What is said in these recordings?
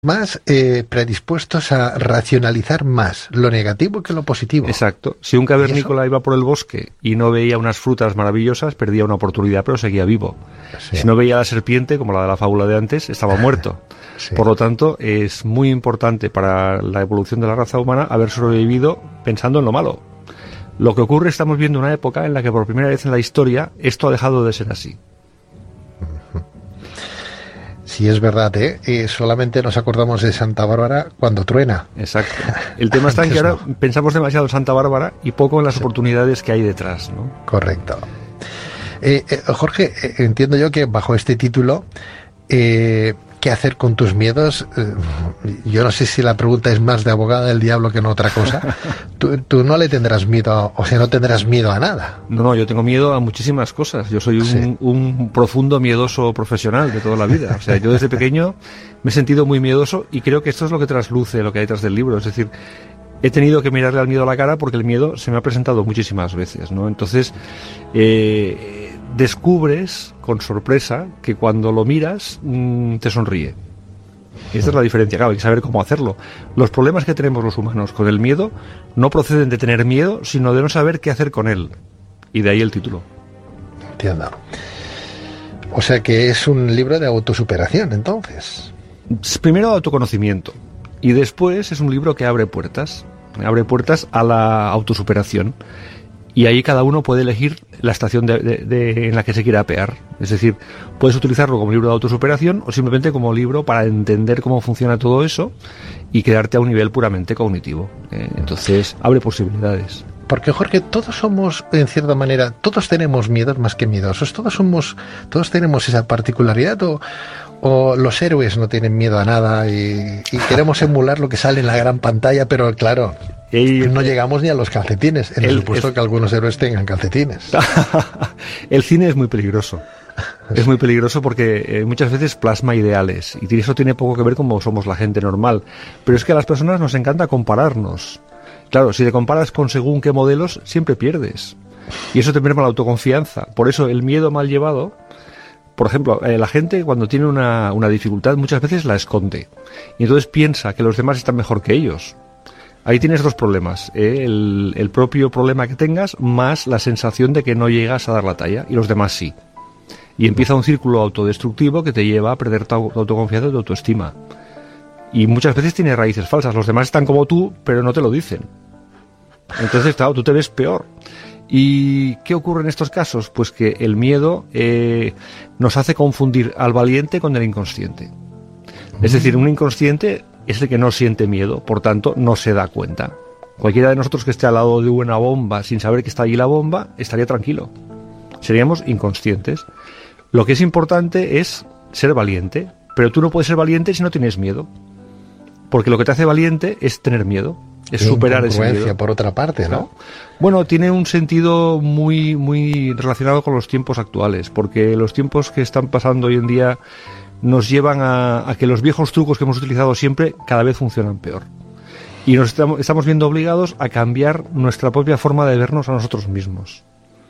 más predispuestos a racionalizar más lo negativo que lo positivo. Exacto. Si un cavernícola iba por el bosque y no veía unas frutas maravillosas, perdía una oportunidad, pero seguía vivo. Sí. Si no veía la serpiente, como la de la fábula de antes, estaba muerto. Sí. Por lo tanto, es muy importante para la evolución de la raza humana haber sobrevivido pensando en lo malo. Lo que ocurre, estamos viendo una época en la que por primera vez en la historia esto ha dejado de ser así. Sí, es verdad, solamente nos acordamos de Santa Bárbara cuando truena. Exacto. El tema está en que ahora pensamos demasiado en Santa Bárbara y poco en las oportunidades que hay detrás, ¿no? Correcto. Jorge, entiendo yo que bajo este título, ¿qué hacer con tus miedos? Yo no sé si la pregunta es más de abogada del diablo que no otra cosa. Tú no le tendrás miedo, o sea, no tendrás miedo a nada. No, yo tengo miedo a muchísimas cosas. Yo soy un profundo miedoso profesional de toda la vida. O sea, yo desde pequeño me he sentido muy miedoso y creo que esto es lo que trasluce lo que hay detrás del libro. Es decir, he tenido que mirarle al miedo a la cara porque el miedo se me ha presentado muchísimas veces, ¿no? Entonces, descubres con sorpresa que cuando lo miras te sonríe. Y esta es la diferencia, claro, hay que saber cómo hacerlo. Los problemas que tenemos los humanos con el miedo no proceden de tener miedo, sino de no saber qué hacer con él. Y de ahí el título. Entiendo. O sea que es un libro de autosuperación, entonces. Primero autoconocimiento. Y después es un libro que abre puertas a la autosuperación. Y ahí cada uno puede elegir la estación en la que se quiera apear. Es decir, puedes utilizarlo como libro de autosuperación o simplemente como libro para entender cómo funciona todo eso y quedarte a un nivel puramente cognitivo. Entonces, abre posibilidades. Porque, Jorge, todos somos, en cierta manera, todos tenemos miedos más que miedosos. Todos tenemos esa particularidad o los héroes no tienen miedo a nada y queremos emular lo que sale en la gran pantalla, pero claro, no llegamos ni a los calcetines. En el supuesto que algunos héroes tengan calcetines. El cine es muy peligroso. Es muy peligroso porque muchas veces plasma ideales y eso tiene poco que ver con cómo somos la gente normal. Pero es que a las personas nos encanta compararnos. Claro, si te comparas con según qué modelos, siempre pierdes. Y eso te merma la autoconfianza. Por eso el miedo mal llevado, por ejemplo, la gente cuando tiene una dificultad muchas veces la esconde. Y entonces piensa que los demás están mejor que ellos. Ahí tienes dos problemas. El propio problema que tengas más la sensación de que no llegas a dar la talla y los demás sí. Y empieza un círculo autodestructivo que te lleva a perder tu autoconfianza y tu autoestima. Y muchas veces tiene raíces falsas. Los demás están como tú, pero no te lo dicen. Entonces, claro, tú te ves peor. ¿Y qué ocurre en estos casos? Pues que el miedo nos hace confundir al valiente con el inconsciente. Es decir, un inconsciente es el que no siente miedo, por tanto, no se da cuenta. Cualquiera de nosotros que esté al lado de una bomba sin saber que está allí la bomba, estaría tranquilo. Seríamos inconscientes. Lo que es importante es ser valiente, pero tú no puedes ser valiente si no tienes miedo. Porque lo que te hace valiente es tener miedo, es superar ese miedo. Por otra parte, ¿no? Bueno, tiene un sentido muy, muy relacionado con los tiempos actuales, porque los tiempos que están pasando hoy en día nos llevan a que los viejos trucos que hemos utilizado siempre cada vez funcionan peor. Y nos estamos viendo obligados a cambiar nuestra propia forma de vernos a nosotros mismos.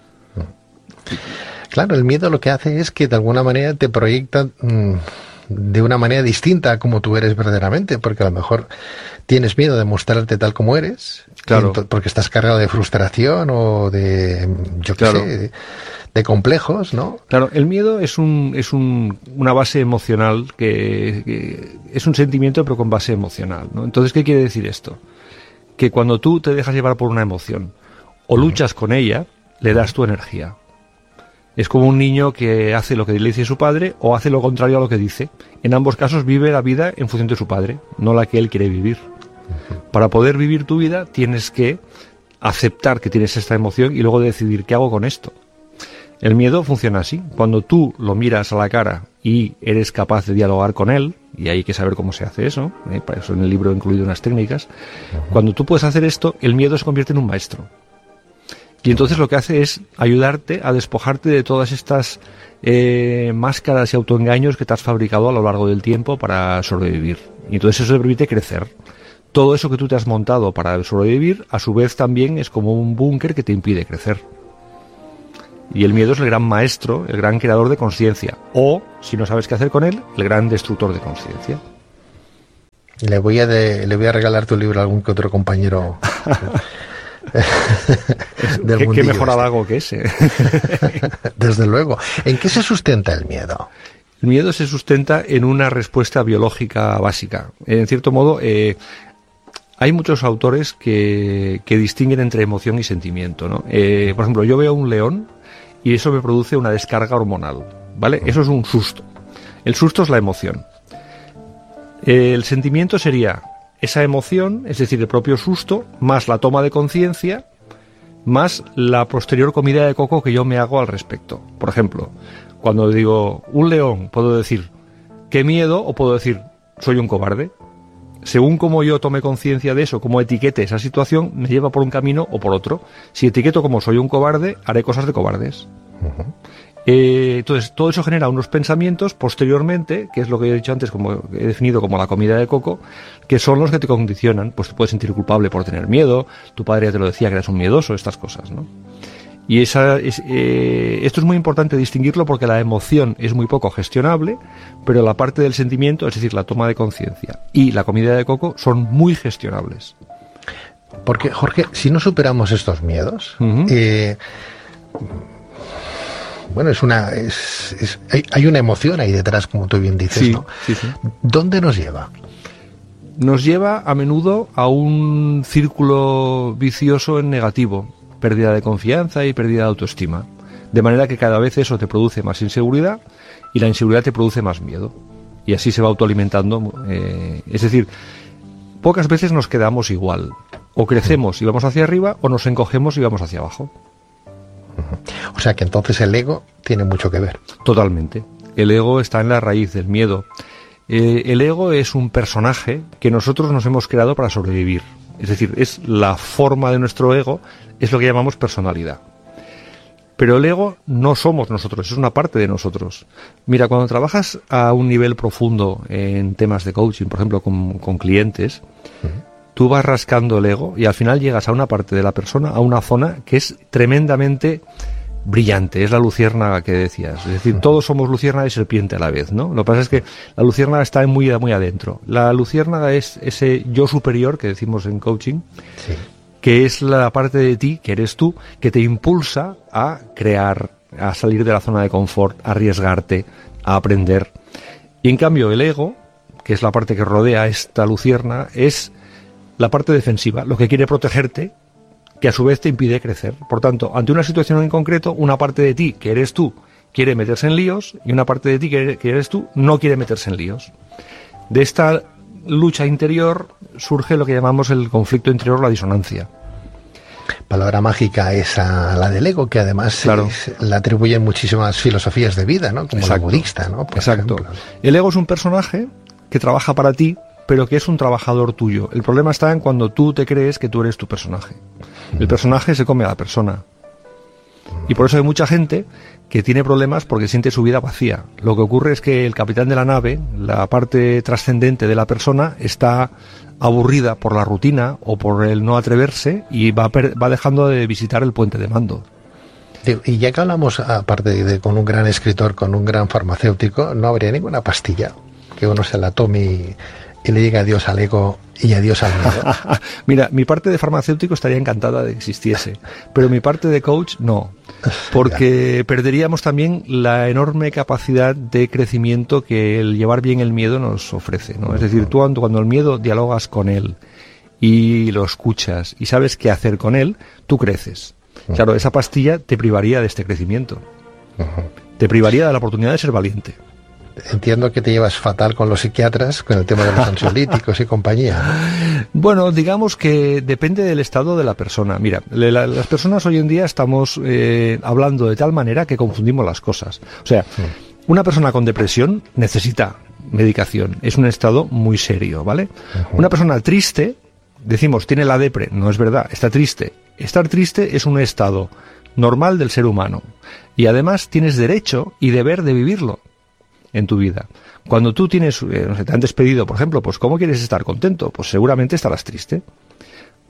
Claro, el miedo lo que hace es que de alguna manera te proyecta de una manera distinta a como tú eres verdaderamente, porque a lo mejor tienes miedo de mostrarte tal como eres, claro, porque estás cargado de frustración o de, de complejos, ¿no? Claro, el miedo es una base emocional que es un sentimiento pero con base emocional, ¿no? Entonces, ¿qué quiere decir esto? Que cuando tú te dejas llevar por una emoción o luchas con ella, le das tu energía. Es como un niño que hace lo que le dice su padre o hace lo contrario a lo que dice. En ambos casos vive la vida en función de su padre, no la que él quiere vivir. Para poder vivir tu vida tienes que aceptar que tienes esta emoción y luego decidir qué hago con esto. El miedo funciona así. Cuando tú lo miras a la cara y eres capaz de dialogar con él, y hay que saber cómo se hace eso, para eso en el libro he incluido unas técnicas, cuando tú puedes hacer esto, el miedo se convierte en un maestro. Y entonces lo que hace es ayudarte a despojarte de todas estas máscaras y autoengaños que te has fabricado a lo largo del tiempo para sobrevivir. Y entonces eso te permite crecer. Todo eso que tú te has montado para sobrevivir, a su vez también es como un búnker que te impide crecer. Y el miedo es el gran maestro, el gran creador de conciencia. O, si no sabes qué hacer con él, el gran destructor de conciencia. Le voy a regalar tu libro a algún que otro compañero del mundillo. ¿Qué mejor halago que ese? Desde luego. ¿En qué se sustenta el miedo? El miedo se sustenta en una respuesta biológica básica. En cierto modo, hay muchos autores que distinguen entre emoción y sentimiento, ¿no? Por ejemplo, yo veo un león y eso me produce una descarga hormonal, ¿vale? Eso es un susto. El susto es la emoción. El sentimiento sería esa emoción, es decir, el propio susto, más la toma de conciencia, más la posterior comida de coco que yo me hago al respecto. Por ejemplo, cuando digo un león, puedo decir qué miedo o puedo decir soy un cobarde. Según cómo yo tome conciencia de eso, cómo etiquete esa situación, me lleva por un camino o por otro. Si etiqueto como soy un cobarde, haré cosas de cobardes. Uh-huh. Entonces, todo eso genera unos pensamientos posteriormente, que es lo que he dicho antes, como he definido como la comida de coco, que son los que te condicionan. Pues te puedes sentir culpable por tener miedo, tu padre ya te lo decía que eres un miedoso, estas cosas, ¿no? Y esto es muy importante distinguirlo porque la emoción es muy poco gestionable, pero la parte del sentimiento, es decir, la toma de conciencia y la comida de coco, son muy gestionables. Porque, Jorge, si no superamos estos miedos, uh-huh. Bueno, hay una emoción ahí detrás, como tú bien dices, sí, ¿no? Sí, sí. ¿Dónde nos lleva? Nos lleva a menudo a un círculo vicioso en negativo, pérdida de confianza y pérdida de autoestima. De manera que cada vez eso te produce más inseguridad y la inseguridad te produce más miedo. Y así se va autoalimentando. Es decir, pocas veces nos quedamos igual. O crecemos y vamos hacia arriba o nos encogemos y vamos hacia abajo. O sea que entonces el ego tiene mucho que ver. Totalmente. El ego está en la raíz del miedo. El ego es un personaje que nosotros nos hemos creado para sobrevivir. Es decir, es la forma de nuestro ego, es lo que llamamos personalidad. Pero el ego no somos nosotros, es una parte de nosotros. Mira, cuando trabajas a un nivel profundo en temas de coaching, por ejemplo, con clientes, tú vas rascando el ego y al final llegas a una parte de la persona, a una zona que es tremendamente brillante, es la luciérnaga que decías. Es decir, todos somos luciérnaga y serpiente a la vez, ¿no? Lo que pasa es que la luciérnaga está muy adentro. La luciérnaga es ese yo superior que decimos en coaching, sí, que es la parte de ti, que eres tú, que te impulsa a crear, a salir de la zona de confort, a arriesgarte, a aprender. Y en cambio el ego, que es la parte que rodea esta luciérnaga, es la parte defensiva, lo que quiere protegerte, que a su vez te impide crecer. Por tanto, ante una situación en concreto, una parte de ti, que eres tú, quiere meterse en líos, y una parte de ti, que eres tú, no quiere meterse en líos. De esta lucha interior surge lo que llamamos el conflicto interior, la disonancia. Palabra mágica esa, la del ego, que además claro, la atribuyen muchísimas filosofías de vida, ¿no? Como exacto, la budista, ¿no? Por exacto. ejemplo. El ego es un personaje que trabaja para ti, pero que es un trabajador tuyo. El problema está en cuando tú te crees que tú eres tu personaje. El personaje se come a la persona. Y por eso hay mucha gente que tiene problemas porque siente su vida vacía. Lo que ocurre es que el capitán de la nave, la parte trascendente de la persona, está aburrida por la rutina o por el no atreverse y va dejando de visitar el puente de mando. Y ya que hablamos, aparte de con un gran escritor, con un gran farmacéutico, ¿no habría ninguna pastilla que uno se la tome y le diga adiós al ego y adiós al miedo? Mira, mi parte de farmacéutico estaría encantada de que existiese, pero mi parte de coach no, porque perderíamos también la enorme capacidad de crecimiento que el llevar bien el miedo nos ofrece, ¿no? Es decir, tú cuando el miedo dialogas con él y lo escuchas y sabes qué hacer con él, tú creces. Claro, esa pastilla te privaría de este crecimiento, te privaría de la oportunidad de ser valiente. Entiendo que te llevas fatal con los psiquiatras, con el tema de los ansiolíticos y compañía, ¿no? Bueno, digamos que depende del estado de la persona. Mira, las personas hoy en día estamos hablando de tal manera que confundimos las cosas. O sea, una persona con depresión necesita medicación. Es un estado muy serio, ¿vale? Una persona triste, decimos, tiene la depre. No es verdad, está triste. Estar triste es un estado normal del ser humano. Y además tienes derecho y deber de vivirlo en tu vida. Cuando tú tienes, no sé, te han despedido, por ejemplo, pues ¿cómo quieres estar contento? Pues seguramente estarás triste.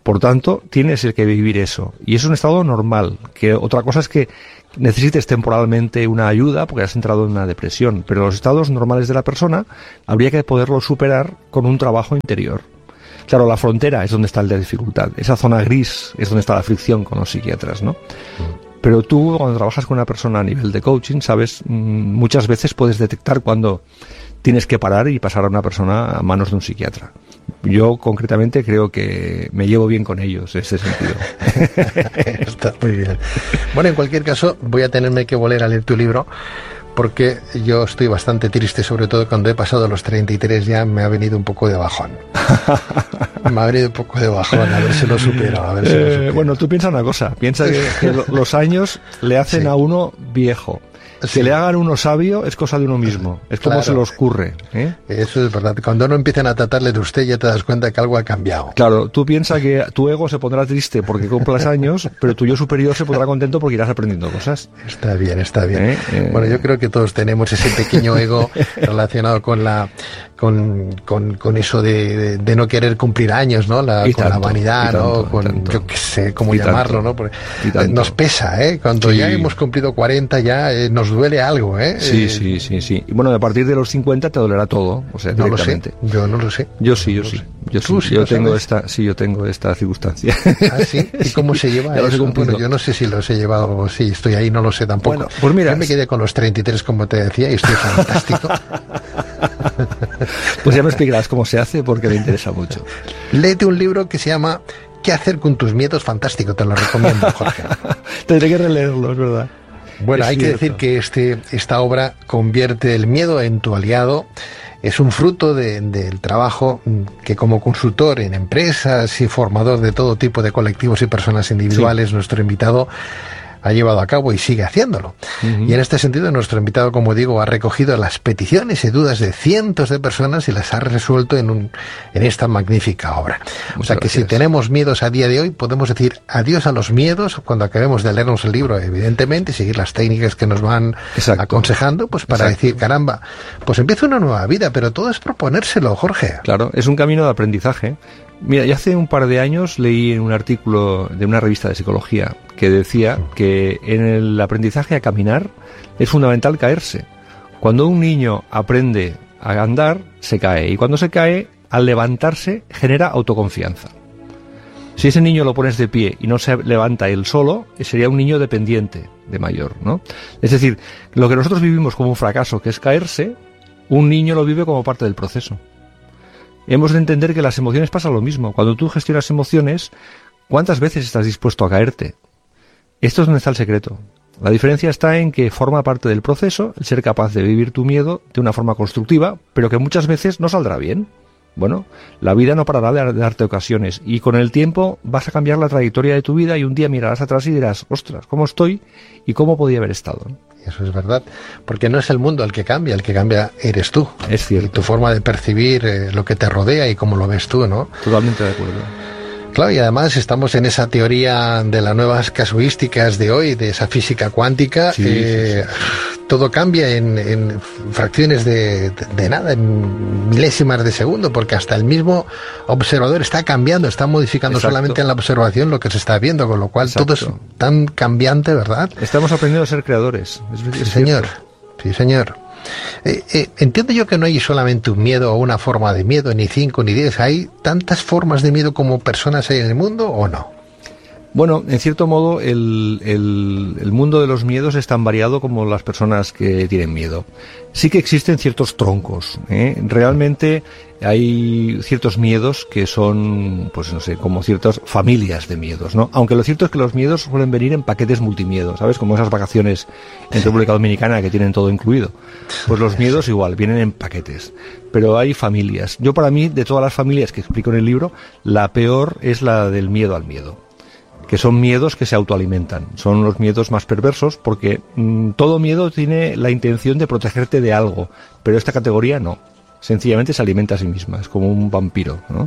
Por tanto, tienes que vivir eso. Y es un estado normal. Que otra cosa es que necesites temporalmente una ayuda porque has entrado en una depresión. Pero los estados normales de la persona habría que poderlos superar con un trabajo interior. Claro, la frontera es donde está la dificultad. Esa zona gris es donde está la fricción con los psiquiatras, ¿no? Pero tú, cuando trabajas con una persona a nivel de coaching, sabes, muchas veces puedes detectar cuando tienes que parar y pasar a una persona a manos de un psiquiatra. Yo, concretamente, creo que me llevo bien con ellos, en ese sentido. Está muy bien. Bueno, en cualquier caso, voy a tenerme que volver a leer tu libro, porque yo estoy bastante triste, sobre todo cuando he pasado los 33 ya me ha venido un poco de bajón. Me ha venido un poco de bajón, a ver si lo supero. Bueno, tú piensa una cosa, piensa que los años le hacen a uno viejo. Sí. Que le hagan uno sabio es cosa de uno mismo. Es como claro, se lo ocurre. Eso es verdad. Cuando no empiezan a tratarle de usted, ya te das cuenta que algo ha cambiado. Claro, tú piensas que tu ego se pondrá triste porque cumplas años, pero tu yo superior se pondrá contento porque irás aprendiendo cosas. Está bien, está bien. Bueno, yo creo que todos tenemos ese pequeño ego relacionado con la con eso de no querer cumplir años, ¿no? Con la vanidad, ¿no? Con, yo qué sé cómo llamarlo, ¿no? Porque nos pesa, ¿eh? Cuando ya hemos cumplido 40 ya nos duele algo, ¿eh? Sí. Y bueno, a partir de los 50 te dolerá todo, o sea, directamente. No lo sé, yo no lo sé. Yo sí. Yo tengo esta circunstancia. ¿Ah, sí? ¿Y cómo se lleva eso? Bueno, yo no sé si los he llevado, sí, estoy ahí, no lo sé tampoco. Bueno, pues mira, yo me quedé con los 33, como te decía, y estoy fantástico. Pues ya me explicarás cómo se hace, porque me interesa mucho. Léete un libro que se llama ¿Qué hacer con tus miedos? Fantástico, te lo recomiendo, Jorge. Tendré que releerlo, es verdad. Bueno, hay que decir que esta obra convierte el miedo en tu aliado. Es un fruto del trabajo que como consultor en empresas y formador de todo tipo de colectivos y personas individuales, nuestro invitado ha llevado a cabo y sigue haciéndolo. Y en este sentido, nuestro invitado, como digo, ha recogido las peticiones y dudas de cientos de personas y las ha resuelto en esta magnífica obra. O sea que si tenemos miedos a día de hoy, podemos decir adiós a los miedos cuando acabemos de leernos el libro, evidentemente, y seguir las técnicas que nos van aconsejando, pues para decir, caramba, pues empieza una nueva vida, pero todo es proponérselo, Jorge. Claro, es un camino de aprendizaje. Mira, ya hace un par de años leí en un artículo de una revista de psicología que decía que en el aprendizaje a caminar es fundamental caerse. Cuando un niño aprende a andar, se cae. Y cuando se cae, al levantarse, genera autoconfianza. Si ese niño lo pones de pie y no se levanta él solo, sería un niño dependiente de mayor, ¿no? Es decir, lo que nosotros vivimos como un fracaso, que es caerse, un niño lo vive como parte del proceso. Hemos de entender que las emociones pasan lo mismo. Cuando tú gestionas emociones, ¿cuántas veces estás dispuesto a caerte? Esto es donde está el secreto. La diferencia está en que forma parte del proceso el ser capaz de vivir tu miedo de una forma constructiva, pero que muchas veces no saldrá bien. Bueno, la vida no parará de darte ocasiones y con el tiempo vas a cambiar la trayectoria de tu vida y un día mirarás atrás y dirás, ostras, ¿cómo estoy y cómo podía haber estado? Eso es verdad, porque no es el mundo el que cambia eres tú. Es cierto. Y tu forma de percibir lo que te rodea y cómo lo ves tú, ¿no? Totalmente de acuerdo. Claro, y además estamos en esa teoría de las nuevas casuísticas de hoy, de esa física cuántica. Sí. Todo cambia en fracciones de nada, en milésimas de segundo, porque hasta el mismo observador está cambiando, está modificando solamente en la observación lo que se está viendo, con lo cual todo es tan cambiante, ¿verdad? Estamos aprendiendo a ser creadores. Sí, señor. Sí, señor. Entiendo yo que no hay solamente un miedo o una forma de miedo, ni 5 ni 10. ¿Hay tantas formas de miedo como personas hay en el mundo o no? Bueno, en cierto modo el mundo de los miedos es tan variado como las personas que tienen miedo. Sí que existen ciertos troncos, ¿eh? Realmente hay ciertos miedos que son, pues no sé, como ciertas familias de miedos, ¿no? Aunque lo cierto es que los miedos suelen venir en paquetes multimiedos, ¿sabes? Como esas vacaciones en República Dominicana que tienen todo incluido. Pues los miedos igual, vienen en paquetes. Pero hay familias. Yo para mí, de todas las familias que explico en el libro, la peor es la del miedo al miedo. Que son miedos que se autoalimentan, son los miedos más perversos porque todo miedo tiene la intención de protegerte de algo, pero esta categoría no, sencillamente se alimenta a sí misma, es como un vampiro, ¿no?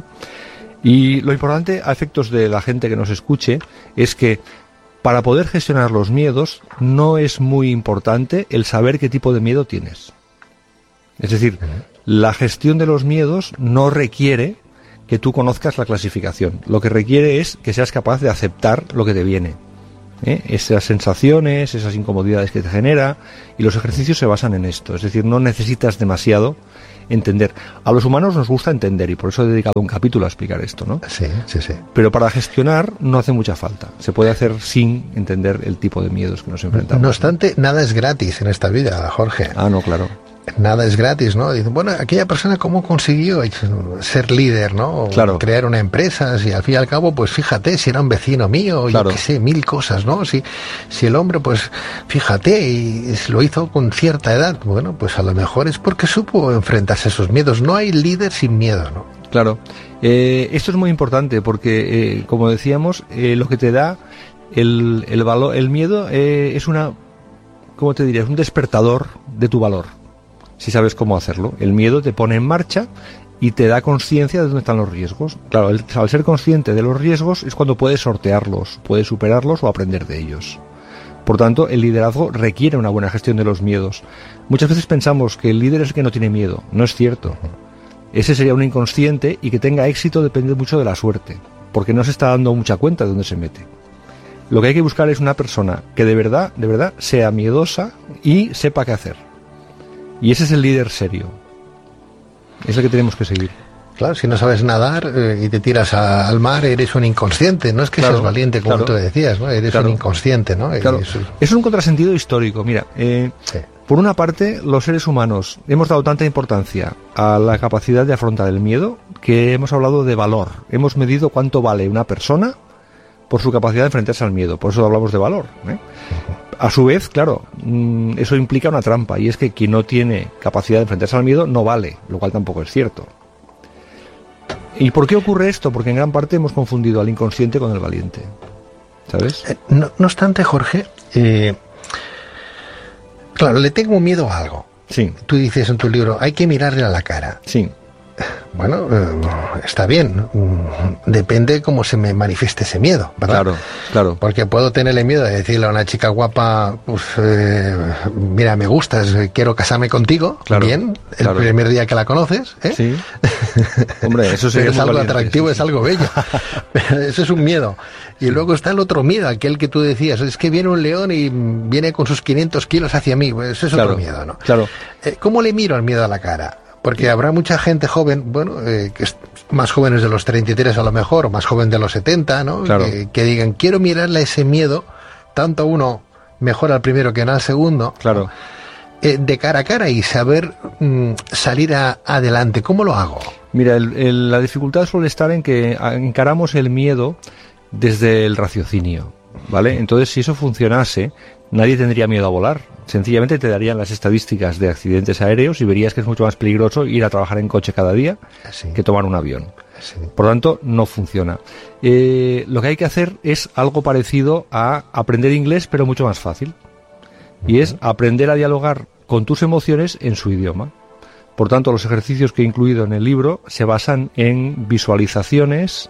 Y lo importante a efectos de la gente que nos escuche es que para poder gestionar los miedos no es muy importante el saber qué tipo de miedo tienes. Es decir, la gestión de los miedos no requiere que tú conozcas la clasificación. Lo que requiere es que seas capaz de aceptar lo que te viene. Esas sensaciones, esas incomodidades que te genera, y los ejercicios se basan en esto. Es decir, no necesitas demasiado entender. A los humanos nos gusta entender y por eso he dedicado un capítulo a explicar esto, ¿no? Sí. Pero para gestionar no hace mucha falta. Se puede hacer sin entender el tipo de miedos que nos enfrentamos. No obstante, nada es gratis en esta vida, Jorge. Ah, no, claro. Nada es gratis, ¿no? Dicen, bueno, aquella persona cómo consiguió ser líder, ¿no? O claro. Crear una empresa, si al fin y al cabo, pues fíjate, si era un vecino mío, claro. Yo qué sé, mil cosas, ¿no? Si el hombre, pues fíjate, y lo hizo con cierta edad, bueno, pues a lo mejor es porque supo enfrentarse a esos miedos. No hay líder sin miedo, ¿no? Claro. Esto es muy importante porque, como decíamos, lo que te da el valor, el miedo es una, ¿cómo te diría? Es un despertador de tu valor. Si sabes cómo hacerlo. El miedo te pone en marcha y te da conciencia de dónde están los riesgos. Claro, al ser consciente de los riesgos es cuando puedes sortearlos, puedes superarlos o aprender de ellos. Por tanto, el liderazgo requiere una buena gestión de los miedos. Muchas veces pensamos que el líder es el que no tiene miedo. No es cierto. Ese sería un inconsciente, y que tenga éxito depende mucho de la suerte, porque no se está dando mucha cuenta de dónde se mete. Lo que hay que buscar es una persona que de verdad sea miedosa y sepa qué hacer. Y ese es el líder serio. Es el que tenemos que seguir. Claro, si no sabes nadar y te tiras al mar, eres un inconsciente. No es que seas valiente, como tú decías, ¿no? Eres un inconsciente, ¿no? Claro. Es un contrasentido histórico. Mira, sí. Por una parte, los seres humanos hemos dado tanta importancia a la capacidad de afrontar el miedo que hemos hablado de valor. Hemos medido cuánto vale una persona por su capacidad de enfrentarse al miedo. Por eso hablamos de valor, ¿eh? A su vez, claro, eso implica una trampa, y es que quien no tiene capacidad de enfrentarse al miedo no vale, lo cual tampoco es cierto. ¿Y por qué ocurre esto? Porque en gran parte hemos confundido al inconsciente con el valiente, ¿sabes? No obstante, Jorge, claro, le tengo miedo a algo. Sí. Tú dices en tu libro, hay que mirarle a la cara. Sí. Bueno, está bien. Depende cómo se me manifieste ese miedo, ¿verdad? Claro. Porque puedo tenerle miedo de decirle a una chica guapa, pues, mira, me gustas, quiero casarme contigo. Claro, bien, el primer día que la conoces, ¿eh? Sí. Hombre, eso sería es algo valiente, atractivo, sí. Es algo bello. Eso es un miedo. Y luego está el otro miedo, aquel que tú decías, es que viene un león y viene con sus 500 kilos hacia mí. Pues eso es otro miedo, ¿no? Claro. ¿Cómo le miro al miedo a la cara? Porque habrá mucha gente joven, bueno, que es más jóvenes de los 33 a lo mejor, o más joven de los 70, ¿no? Claro. Que digan, quiero mirarle a ese miedo, tanto a uno mejor al primero que al segundo, claro, de cara a cara y saber salir adelante. ¿Cómo lo hago? Mira, la dificultad suele estar en que encaramos el miedo desde el raciocinio, ¿vale? Entonces, si eso funcionase, nadie tendría miedo a volar. Sencillamente te darían las estadísticas de accidentes aéreos y verías que es mucho más peligroso ir a trabajar en coche cada día que tomar un avión. Sí. Por lo tanto, no funciona. Lo que hay que hacer es algo parecido a aprender inglés, pero mucho más fácil. Y es aprender a dialogar con tus emociones en su idioma. Por tanto, los ejercicios que he incluido en el libro se basan en visualizaciones,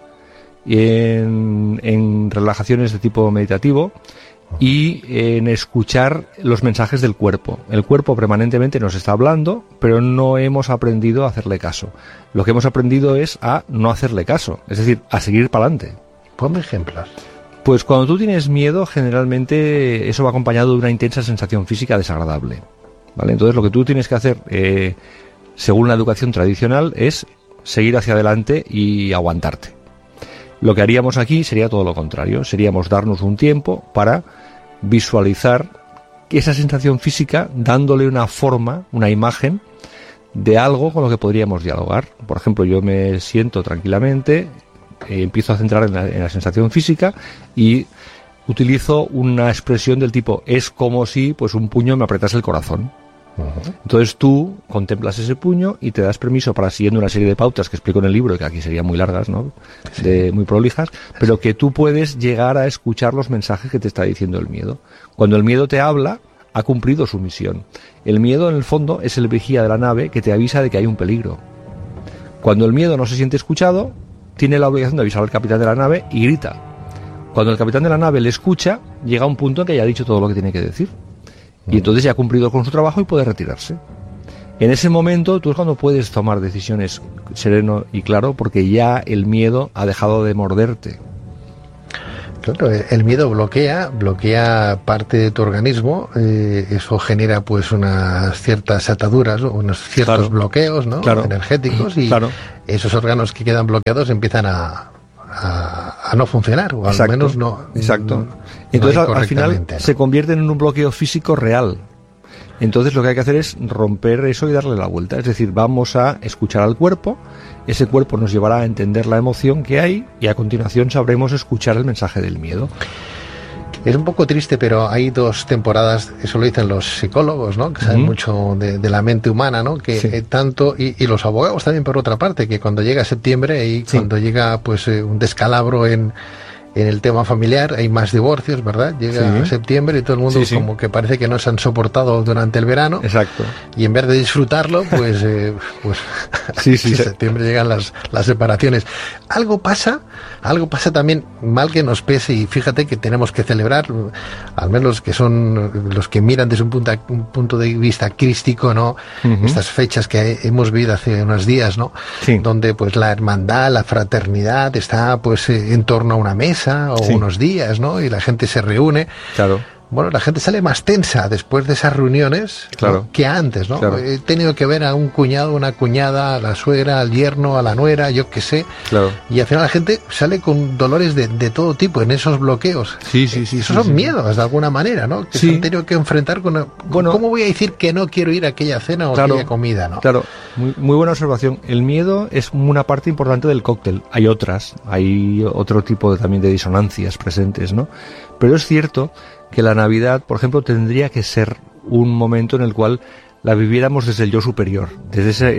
en relajaciones de tipo meditativo, y en escuchar los mensajes del cuerpo. El cuerpo permanentemente nos está hablando, pero no hemos aprendido a hacerle caso. Lo que hemos aprendido es a no hacerle caso, es decir, a seguir para adelante. Ponme ejemplos. Pues cuando tú tienes miedo, generalmente eso va acompañado de una intensa sensación física desagradable, ¿vale? Entonces lo que tú tienes que hacer, según la educación tradicional, es seguir hacia adelante y aguantarte. Lo que haríamos aquí sería todo lo contrario, seríamos darnos un tiempo para visualizar esa sensación física dándole una forma, una imagen de algo con lo que podríamos dialogar. Por ejemplo, yo me siento tranquilamente, empiezo a centrar en la sensación física y utilizo una expresión del tipo, es como si pues un puño me apretase el corazón. Entonces tú contemplas ese puño y te das permiso para, siguiendo una serie de pautas que explico en el libro, que aquí serían muy largas, ¿no? Muy prolijas, pero que tú puedes llegar a escuchar los mensajes que te está diciendo el miedo. Cuando el miedo te habla, ha cumplido su misión. El miedo, en el fondo, es el vigía de la nave que te avisa de que hay un peligro. Cuando el miedo no se siente escuchado, tiene la obligación de avisar al capitán de la nave y grita. Cuando el capitán de la nave le escucha, llega a un punto en que ya ha dicho todo lo que tiene que decir. Y entonces ya ha cumplido con su trabajo y puede retirarse. En ese momento tú es cuando puedes tomar decisiones sereno y claro, porque ya el miedo ha dejado de morderte. Claro, el miedo bloquea parte de tu organismo, eso genera pues unas ciertas ataduras, unos ciertos bloqueos, ¿no? Energéticos, y esos órganos que quedan bloqueados empiezan a no funcionar, o al menos no. Exacto. Entonces al final se convierten en un bloqueo físico real. Entonces lo que hay que hacer es romper eso y darle la vuelta. Es decir, vamos a escuchar al cuerpo, ese cuerpo nos llevará a entender la emoción que hay y a continuación sabremos escuchar el mensaje del miedo. Es un poco triste, pero hay 2 temporadas, eso lo dicen los psicólogos, ¿no? Que saben mucho de la mente humana, ¿no? Que tanto, y los abogados también por otra parte, que cuando llega septiembre y cuando llega pues un descalabro en el tema familiar, hay más divorcios, ¿verdad? Llega septiembre y todo el mundo como que parece que no se han soportado durante el verano. Exacto. Y en vez de disfrutarlo, pues en septiembre llegan las separaciones. Algo pasa también, mal que nos pese, y fíjate que tenemos que celebrar, al menos los que son los que miran desde un punto de vista crístico, ¿no? Estas fechas que hemos vivido hace unos días, ¿no? Donde pues la hermandad, la fraternidad está pues en torno a una mesa o unos días, ¿no? Y la gente se reúne. Claro. Bueno, la gente sale más tensa después de esas reuniones, ¿no? Que antes, ¿no? Claro. He tenido que ver a un cuñado, una cuñada, a la suegra, al yerno, a la nuera, yo qué sé. Claro. Y al final la gente sale con dolores de todo tipo en esos bloqueos. Esos son miedos, de alguna manera, ¿no? Que se han tenido que enfrentar con... ¿Cómo voy a decir que no quiero ir a aquella cena o aquella comida, no? Claro, muy buena observación. El miedo es una parte importante del cóctel. Hay otro tipo también de disonancias presentes, ¿no? Pero es cierto que la Navidad, por ejemplo, tendría que ser un momento en el cual la viviéramos desde el yo superior, desde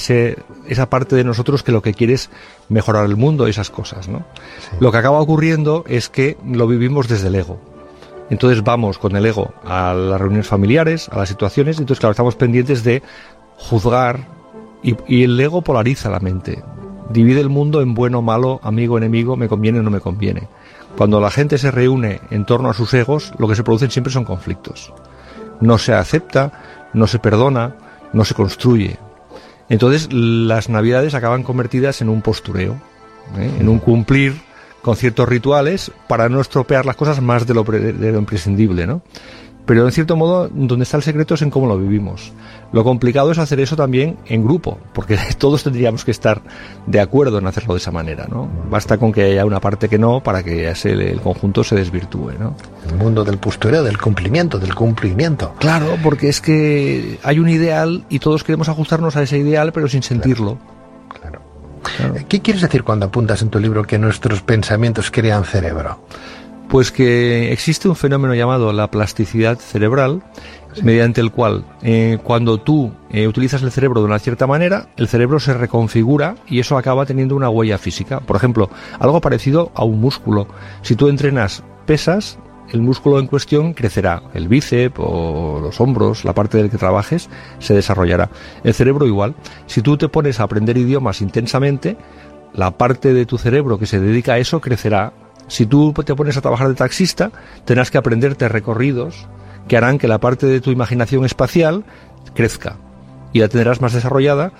esa parte de nosotros que lo que quiere es mejorar el mundo y esas cosas, ¿no? Lo que acaba ocurriendo es que lo vivimos desde el ego. Entonces vamos con el ego a las reuniones familiares, a las situaciones, entonces claro, estamos pendientes de juzgar y el ego polariza la mente. Divide el mundo en bueno, malo, amigo, enemigo, me conviene o no me conviene. Cuando la gente se reúne en torno a sus egos, lo que se producen siempre son conflictos. No se acepta, no se perdona, no se construye. Entonces las Navidades acaban convertidas en un postureo, en un cumplir con ciertos rituales para no estropear las cosas más de lo imprescindible, ¿no? Pero en cierto modo, donde está el secreto es en cómo lo vivimos. Lo complicado es hacer eso también en grupo, porque todos tendríamos que estar de acuerdo en hacerlo de esa manera, ¿no? Basta con que haya una parte que no para que el conjunto se desvirtúe, ¿no? El mundo del postureo, del cumplimiento. Claro, porque es que hay un ideal y todos queremos ajustarnos a ese ideal, pero sin sentirlo. Claro. ¿Qué quieres decir cuando apuntas en tu libro que nuestros pensamientos crean cerebro? Pues que existe un fenómeno llamado la plasticidad cerebral, mediante el cual cuando tú utilizas el cerebro de una cierta manera, el cerebro se reconfigura y eso acaba teniendo una huella física. Por ejemplo, algo parecido a un músculo. Si tú entrenas pesas, el músculo en cuestión crecerá. El bíceps o los hombros, la parte del que trabajes, se desarrollará. El cerebro igual. Si tú te pones a aprender idiomas intensamente, la parte de tu cerebro que se dedica a eso crecerá. Si tú te pones a trabajar de taxista, tendrás que aprenderte recorridos que harán que la parte de tu imaginación espacial crezca y la tendrás más desarrollada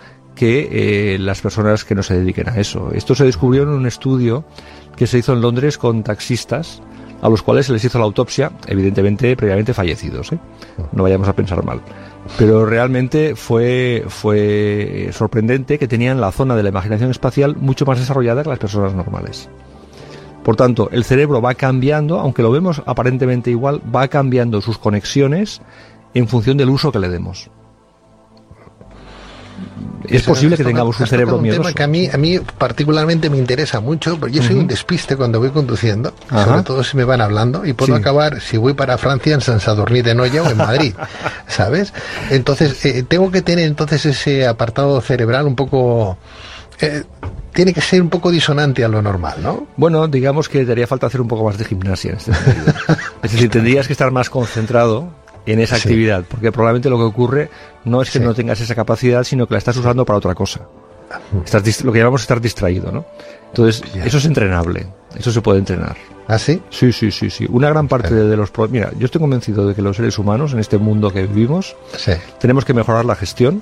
que las personas que no se dediquen a eso. Esto se descubrió en un estudio que se hizo en Londres con taxistas a los cuales se les hizo la autopsia, evidentemente previamente fallecidos, ¿eh? No vayamos a pensar mal. Pero realmente fue sorprendente que tenían la zona de la imaginación espacial mucho más desarrollada que las personas normales. Por tanto, el cerebro va cambiando, aunque lo vemos aparentemente igual, va cambiando sus conexiones en función del uso que le demos. Es posible que tengamos un cerebro miedoso. Tema que a mí particularmente me interesa mucho, porque yo soy un despiste cuando voy conduciendo, sobre todo si me van hablando, y puedo acabar, si voy para Francia, en San Sadurní de Noia o en Madrid, ¿sabes? Entonces, tengo que tener entonces ese apartado cerebral un poco... tiene que ser un poco disonante a lo normal, ¿no? Bueno, digamos que te haría falta hacer un poco más de gimnasia en este sentido. Es decir, tendrías que estar más concentrado en esa actividad, porque probablemente lo que ocurre no es que no tengas esa capacidad, sino que la estás usando para otra cosa. Lo que llamamos estar distraído, ¿no? Entonces, eso es entrenable, eso se puede entrenar. ¿Ah, sí? Sí. Una gran parte de los... Mira, yo estoy convencido de que los seres humanos, en este mundo que vivimos, tenemos que mejorar la gestión,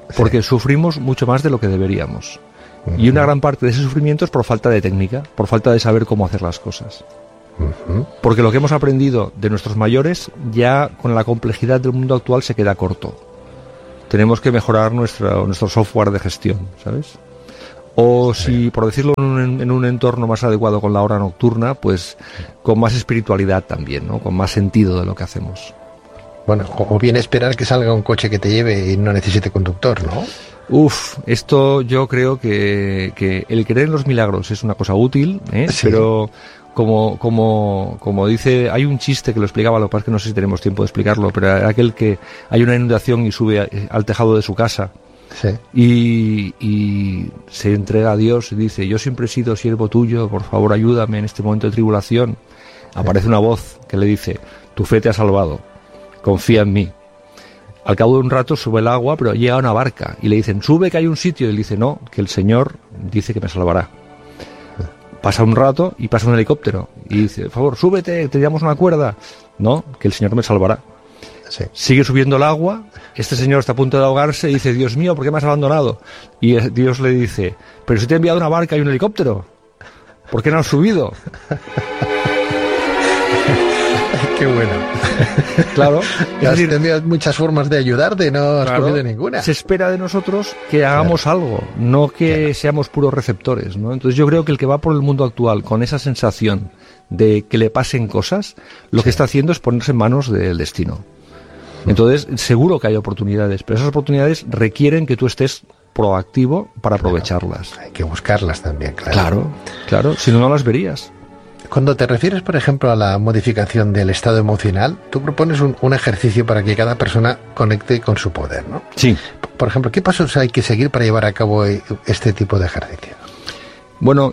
porque sufrimos mucho más de lo que deberíamos. Y una gran parte de ese sufrimiento es por falta de técnica, por falta de saber cómo hacer las cosas. Porque lo que hemos aprendido de nuestros mayores ya con la complejidad del mundo actual se queda corto. Tenemos que mejorar nuestro software de gestión, ¿sabes? O si, por decirlo en un entorno más adecuado con la hora nocturna, pues con más espiritualidad también, ¿no? Con más sentido de lo que hacemos. Bueno, o bien esperar que salga un coche que te lleve y no necesite conductor, ¿no? Esto yo creo que el creer en los milagros es una cosa útil, sí. Pero como dice, hay un chiste que lo explicaba, lo que pasa es que no sé si tenemos tiempo de explicarlo, pero aquel que hay una inundación y sube al tejado de su casa, sí, y se entrega a Dios y dice: yo siempre he sido siervo tuyo, por favor ayúdame en este momento de tribulación. Aparece una voz que le dice: tu fe te ha salvado, confía en mí. Al cabo de un rato sube el agua, pero llega una barca y le dicen: sube, que hay un sitio. Y él dice: no, que el Señor dice que me salvará. Pasa un rato y pasa un helicóptero y dice: por favor, súbete, te damos una cuerda. No, que el Señor me salvará. Sí. Sigue subiendo el agua, este señor está a punto de ahogarse y dice: Dios mío, ¿por qué me has abandonado? Y Dios le dice: pero si te he enviado una barca y un helicóptero, ¿por qué no has subido? Qué bueno. Claro. Es decir, tendrías muchas formas de ayudarte, no has cogido ninguna. Se espera de nosotros que hagamos algo, no que seamos puros receptores, ¿no? Entonces yo creo que el que va por el mundo actual con esa sensación de que le pasen cosas, lo que está haciendo es ponerse en manos del destino. Entonces seguro que hay oportunidades, pero esas oportunidades requieren que tú estés proactivo para aprovecharlas. Hay que buscarlas también, claro. Claro, si no, no las verías. Cuando te refieres, por ejemplo, a la modificación del estado emocional, tú propones un ejercicio para que cada persona conecte con su poder, ¿no? Sí. Por ejemplo, ¿qué pasos hay que seguir para llevar a cabo este tipo de ejercicio? Bueno,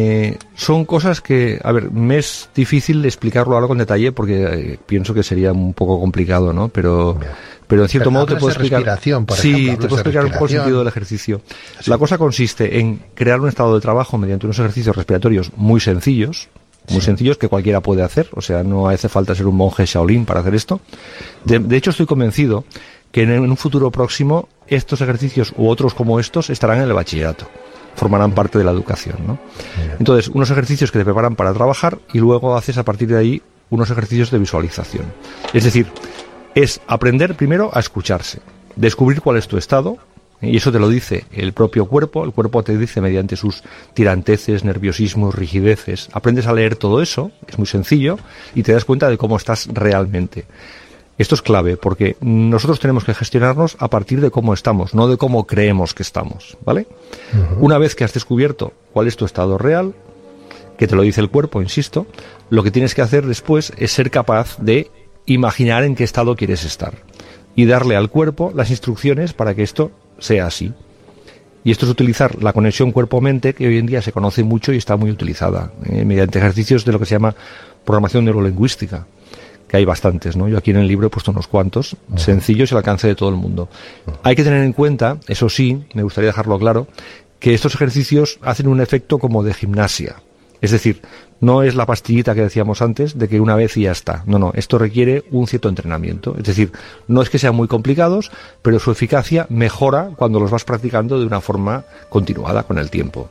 son cosas que, a ver, me es difícil explicarlo ahora con detalle porque pienso que sería un poco complicado, ¿no? Pero en cierto modo te puedo explicar. Sí, te puedo explicar un poco el sentido del ejercicio. Sí. La cosa consiste en crear un estado de trabajo mediante unos ejercicios respiratorios muy sencillos que cualquiera puede hacer, o sea, no hace falta ser un monje Shaolin para hacer esto. De hecho, estoy convencido que en un futuro próximo estos ejercicios u otros como estos estarán en el bachillerato, formarán parte de la educación, ¿no? Entonces, unos ejercicios que te preparan para trabajar y luego haces a partir de ahí unos ejercicios de visualización. Es decir, es aprender primero a escucharse, descubrir cuál es tu estado. Y eso te lo dice el propio cuerpo. El cuerpo te dice mediante sus tiranteces, nerviosismos, rigideces. Aprendes a leer todo eso, es muy sencillo, y te das cuenta de cómo estás realmente. Esto es clave, porque nosotros tenemos que gestionarnos a partir de cómo estamos, no de cómo creemos que estamos, ¿vale? Una vez que has descubierto cuál es tu estado real, que te lo dice el cuerpo, insisto, lo que tienes que hacer después es ser capaz de imaginar en qué estado quieres estar y darle al cuerpo las instrucciones para que esto sea así. Y esto es utilizar la conexión cuerpo-mente, que hoy en día se conoce mucho y está muy utilizada, mediante ejercicios de lo que se llama programación neurolingüística, que hay bastantes, ¿no? Yo aquí en el libro he puesto unos cuantos, sencillos y al alcance de todo el mundo. Hay que tener en cuenta, eso sí, me gustaría dejarlo claro, que estos ejercicios hacen un efecto como de gimnasia. Es decir, no es la pastillita que decíamos antes de que una vez y ya está. No, esto requiere un cierto entrenamiento. Es decir, no es que sean muy complicados, pero su eficacia mejora cuando los vas practicando de una forma continuada con el tiempo.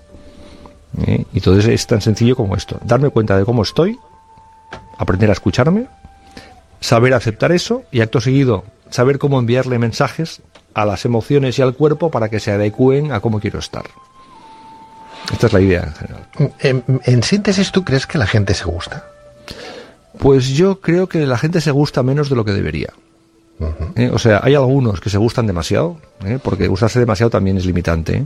Entonces es tan sencillo como esto. Darme cuenta de cómo estoy, aprender a escucharme, saber aceptar eso y acto seguido saber cómo enviarle mensajes a las emociones y al cuerpo para que se adecúen a cómo quiero estar. Esta es la idea en general. En síntesis, ¿tú crees que la gente se gusta? Pues yo creo que la gente se gusta menos de lo que debería. O sea, hay algunos que se gustan demasiado, porque gustarse demasiado también es limitante.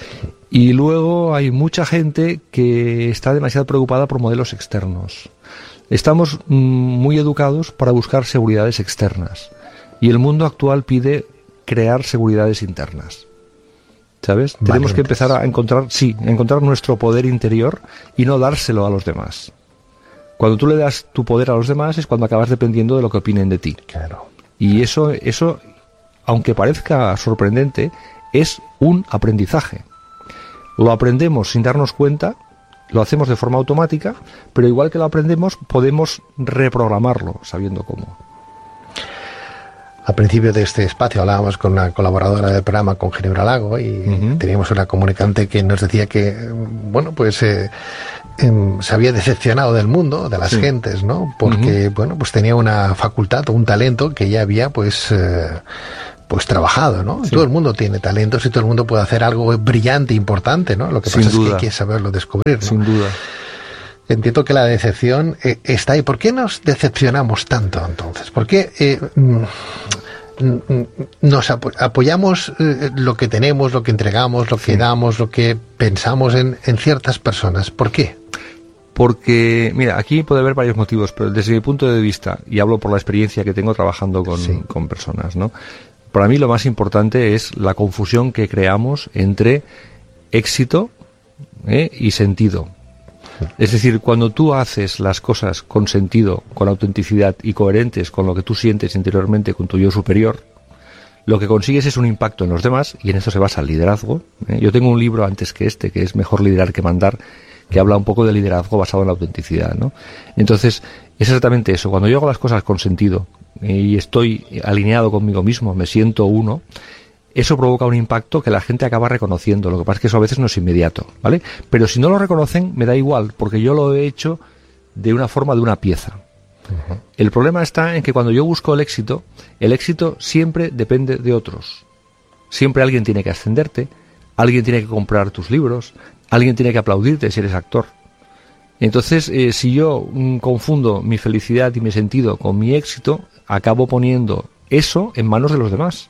Y luego hay mucha gente que está demasiado preocupada por modelos externos. Estamos muy educados para buscar seguridades externas. Y el mundo actual pide crear seguridades internas. ¿Sabes? Vale, tenemos que empezar a encontrar nuestro poder interior y no dárselo a los demás. Cuando tú le das tu poder a los demás es cuando acabas dependiendo de lo que opinen de ti. Claro. Y eso, aunque parezca sorprendente, es un aprendizaje. Lo aprendemos sin darnos cuenta, lo hacemos de forma automática, pero igual que lo aprendemos, podemos reprogramarlo sabiendo cómo. Al principio de este espacio hablábamos con una colaboradora del programa, con Ginebra Lago, y teníamos una comunicante que nos decía que, bueno, pues se había decepcionado del mundo, de las gentes, ¿no? Porque, bueno, pues tenía una facultad o un talento que ya había, pues trabajado, ¿no? Sí. Todo el mundo tiene talentos y todo el mundo puede hacer algo brillante, importante, ¿no? Lo que pasa es que hay que saberlo descubrir, ¿no? Sin duda. Entiendo que la decepción está ahí. ¿Por qué nos decepcionamos tanto, entonces? ¿Por qué nos apoyamos lo que tenemos, lo que entregamos, lo que damos, lo que pensamos en ciertas personas? ¿Por qué? Porque, mira, aquí puede haber varios motivos, pero desde mi punto de vista, y hablo por la experiencia que tengo trabajando con personas, ¿no? Para mí lo más importante es la confusión que creamos entre éxito y sentido. Es decir, cuando tú haces las cosas con sentido, con autenticidad y coherentes con lo que tú sientes interiormente, con tu yo superior, lo que consigues es un impacto en los demás, y en esto se basa el liderazgo. Yo tengo un libro antes que este, que es Mejor liderar que mandar, que habla un poco de liderazgo basado en la autenticidad, ¿no? Entonces, es exactamente eso. Cuando yo hago las cosas con sentido y estoy alineado conmigo mismo, me siento uno, eso provoca un impacto que la gente acaba reconociendo. Lo que pasa es que eso a veces no es inmediato, ¿vale? Pero si no lo reconocen, me da igual, porque yo lo he hecho de una forma de una pieza. El problema está en que cuando yo busco el éxito siempre depende de otros. Siempre alguien tiene que ascenderte, alguien tiene que comprar tus libros, alguien tiene que aplaudirte si eres actor. Entonces, si yo confundo mi felicidad y mi sentido con mi éxito, acabo poniendo eso en manos de los demás.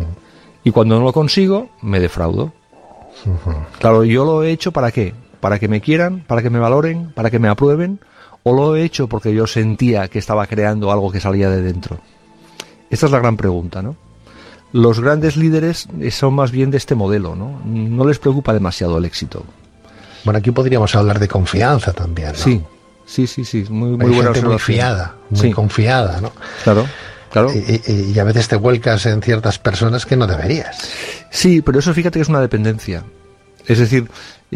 Y cuando no lo consigo, me defraudo. Claro, yo lo he hecho ¿para qué? ¿Para que me quieran? ¿Para que me valoren? ¿Para que me aprueben? ¿O lo he hecho porque yo sentía que estaba creando algo que salía de dentro? Esta es la gran pregunta, ¿no? Los grandes líderes son más bien de este modelo, ¿no? No les preocupa demasiado el éxito. Bueno, aquí podríamos hablar de confianza también, ¿no? Sí. Muy buena observación. Muy fiada, muy confiada, ¿no? Claro. Y a veces te vuelcas en ciertas personas que no deberías. Sí, pero eso fíjate que es una dependencia. Es decir,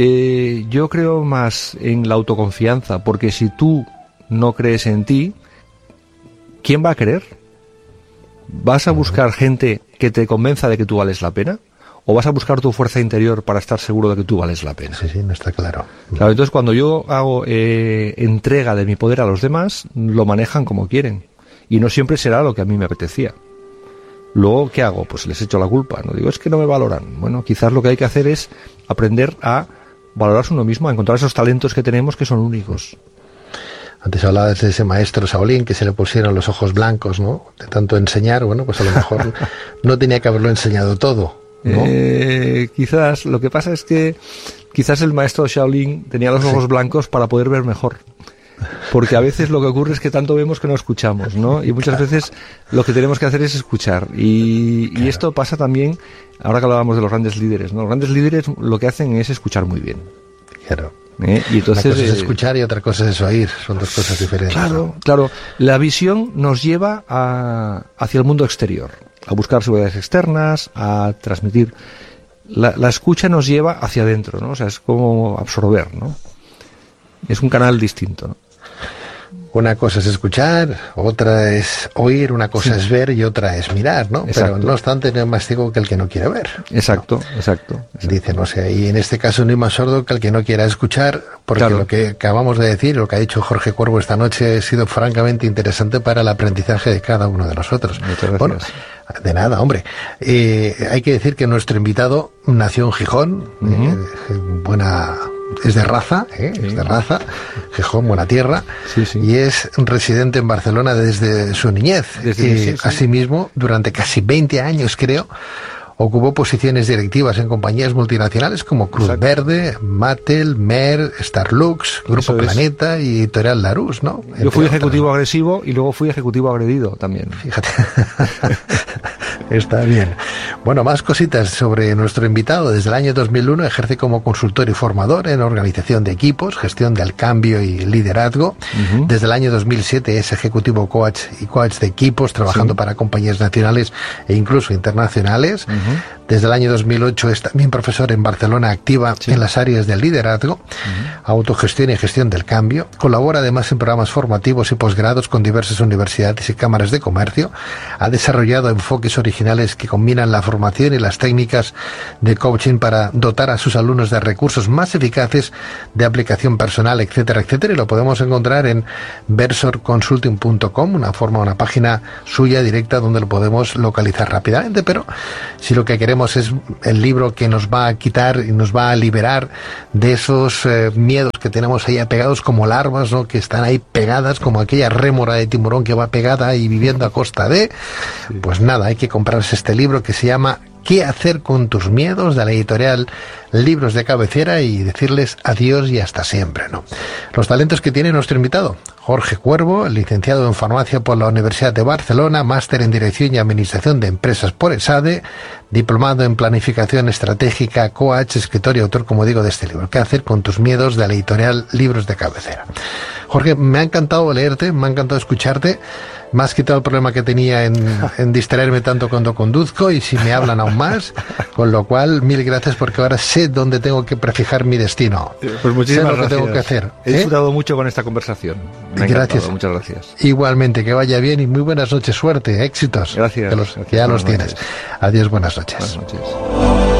yo creo más en la autoconfianza, porque si tú no crees en ti, ¿quién va a creer? ¿Vas a buscar gente que te convenza de que tú vales la pena? ¿O vas a buscar tu fuerza interior para estar seguro de que tú vales la pena? Sí, no está claro. Claro, entonces cuando yo hago entrega de mi poder a los demás, lo manejan como quieren. Y no siempre será lo que a mí me apetecía. Luego, ¿qué hago? Pues les echo la culpa. No digo, es que no me valoran. Bueno, quizás lo que hay que hacer es aprender a valorarse uno mismo, a encontrar esos talentos que tenemos que son únicos. Antes hablabas de ese maestro Shaolin que se le pusieron los ojos blancos, ¿no? De tanto enseñar, bueno, pues a lo mejor no tenía que haberlo enseñado todo, ¿no? Quizás, lo que pasa es que quizás el maestro Shaolin tenía los ojos blancos para poder ver mejor. Porque a veces lo que ocurre es que tanto vemos que no escuchamos, ¿no? Y muchas veces lo que tenemos que hacer es escuchar. Y esto pasa también, ahora que hablábamos de los grandes líderes, ¿no? Los grandes líderes lo que hacen es escuchar muy bien. Claro. Y entonces, una cosa es escuchar y otra cosa es oír, son dos cosas diferentes. Claro. La visión nos lleva hacia el mundo exterior, a buscar seguridades externas, a transmitir. La escucha nos lleva hacia adentro, ¿no? O sea, es como absorber, ¿no? Es un canal distinto, ¿no? Una cosa es escuchar, otra es oír, una cosa es ver y otra es mirar, ¿no? Exacto. Pero no obstante, no es más ciego que el que no quiere ver. Exacto. Dicen, o sea, y en este caso no hay más sordo que el que no quiera escuchar, porque lo que acabamos de decir, lo que ha dicho Jorge Cuervo esta noche, ha sido francamente interesante para el aprendizaje de cada uno de nosotros. Muchas gracias. Bueno, de nada, hombre. Hay que decir que nuestro invitado nació en Gijón, es de raza, es de raza, Gijón, buena tierra, y es residente en Barcelona desde su niñez. Asimismo, durante casi 20 años, creo, ocupó posiciones directivas en compañías multinacionales como Cruz Verde, Mattel, Mer, Starlux, Grupo Planeta y Editorial Larousse, ¿no? Yo fui ejecutivo agresivo y luego fui ejecutivo agredido también. Fíjate. Está bien. Bueno, más cositas sobre nuestro invitado. Desde el año 2001 ejerce como consultor y formador en organización de equipos, gestión del cambio y liderazgo. Desde el año 2007 es ejecutivo coach y coach de equipos, trabajando para compañías nacionales e incluso internacionales. Desde el año 2008 es también profesor en Barcelona, activa en las áreas del liderazgo, autogestión y gestión del cambio. Colabora además en programas formativos y posgrados con diversas universidades y cámaras de comercio. Ha desarrollado enfoques originales que combinan la formación y las técnicas de coaching para dotar a sus alumnos de recursos más eficaces de aplicación personal, etcétera, etcétera. Y lo podemos encontrar en versorconsulting.com, una página suya directa donde lo podemos localizar rápidamente. Pero si lo que queremos es el libro que nos va a quitar y nos va a liberar de esos miedos que tenemos ahí apegados como larvas, ¿no? Que están ahí pegadas como aquella rémora de tiburón que va pegada y viviendo a costa de... Pues nada, hay que comprarse este libro que se llama ¿Qué hacer con tus miedos?, de la editorial Libros de Cabecera, y decirles adiós y hasta siempre, ¿no? Los talentos que tiene nuestro invitado: Jorge Cuervo, licenciado en farmacia por la Universidad de Barcelona, máster en dirección y administración de empresas por ESADE, diplomado en planificación estratégica, coach, escritor y autor, como digo, de este libro, ¿Qué hacer con tus miedos?, de la editorial Libros de Cabecera. Jorge, me ha encantado leerte, me ha encantado escucharte. Me has quitado el problema que tenía en distraerme tanto cuando conduzco, y si me hablan aún más, con lo cual, mil gracias, porque ahora sé dónde tengo que prefijar mi destino. Pues muchísimas gracias. Sé lo que tengo que hacer. He disfrutado mucho con esta conversación. Me ha encantado. Muchas gracias. Igualmente, que vaya bien y muy buenas noches, suerte, éxitos. Gracias. Que ya los tienes. Adiós, buenas noches. Buenas noches.